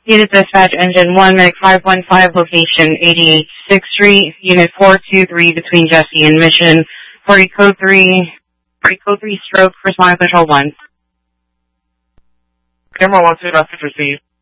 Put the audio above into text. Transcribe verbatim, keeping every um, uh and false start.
Unit Dispatch Engine one, Medic five one five, location eighty-eighth sixth Street, Unit four two three between Jesse and Mission, for code three, for code three stroke, respond control one. Camera one two, message received.